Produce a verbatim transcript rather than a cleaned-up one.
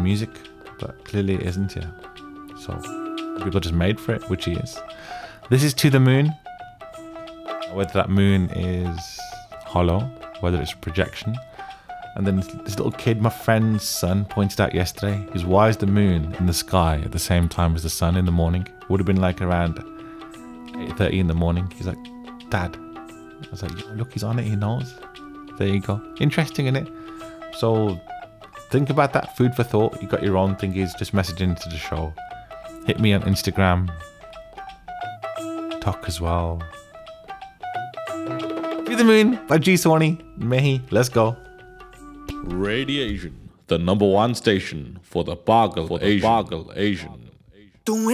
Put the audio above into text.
music, but clearly it isn't, yeah. So people are just made for it, which he is. This is To the Moon. Whether that moon is hollow, whether it's a projection. And then this little kid, my friend's son, pointed out yesterday, he goes, why is the moon in the sky at the same time as the sun in the morning? Would have been like around eight thirty in the morning. He's like, Dad. I was like, look, he's on it, he knows. There you go. Interesting, isn't it? So think about that, food for thought. You got your own thingies, just message into the show. Hit me on Instagram. Talk as well. To the Moon by G Sony. Mehi, let's go. Radiation, the number one station for the Pagal Asian. Pagal Asian.